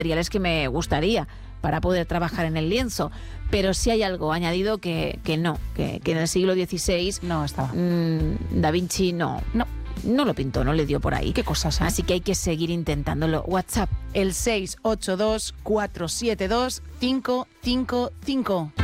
materiales que me gustaría para poder trabajar en el lienzo. Pero sí hay algo añadido que en el siglo XVI no estaba. Da Vinci no lo pintó, no le dio por ahí. Qué cosas, ¿eh? Así que hay que seguir intentándolo. WhatsApp. El 682 472 555.